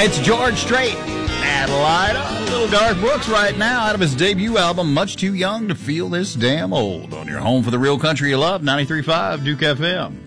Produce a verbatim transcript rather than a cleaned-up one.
It's George Strait. Adelida. Little Garth Brooks right now out of his debut album, Much Too Young to Feel This Damn Old. On your home for the real country you love, ninety-three point five Duke F M.